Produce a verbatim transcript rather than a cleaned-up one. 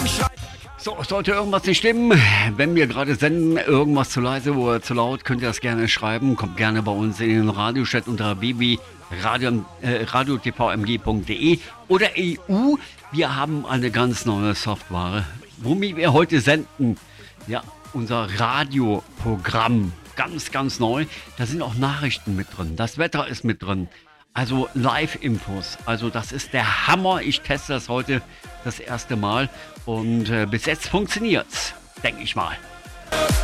So, sollte irgendwas nicht stimmen, wenn wir gerade senden, irgendwas zu leise oder zu laut, könnt ihr das gerne schreiben. Kommt gerne bei uns in den Radiochat unter w w w punkt radio t v m g punkt d e oder E U. Wir haben eine ganz neue Software, womit wir heute senden. Ja, unser Radioprogramm, ganz, ganz neu. Da sind auch Nachrichten mit drin. Das Wetter ist mit drin. Also Live-Infos. Also das ist der Hammer. Ich teste das heute das erste Mal. Und äh, bis jetzt funktioniert's, denke ich mal.